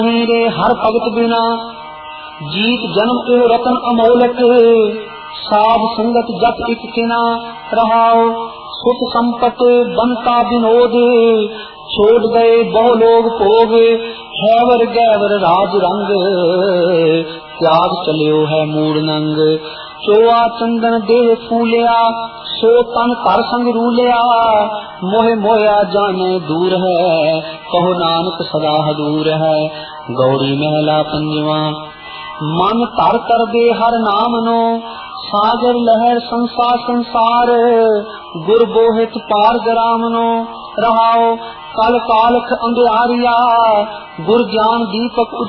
रे हर भगत बिना जीत जन्म के रतन अमोलक साध संगत जप एक किना रहाओ सुख संपत बनता विनोद छोड़ गए बहु लोग भोग हैवर गैवर राज रंग त्याग चलियो है मूड नंग चोआ चंदन देह फूलिया सो तन कर संग रूलिया मोहे मोया जाने दूर है कहो नानक सदा हदूर है गौड़ी महला पंजवा मन तर कर दे हर नाम नो सागर लहर संसार संसार गुर बोहित पार ग्राम नो रहाओ कल कालख अंधियारिया गुर ज्ञान दीपक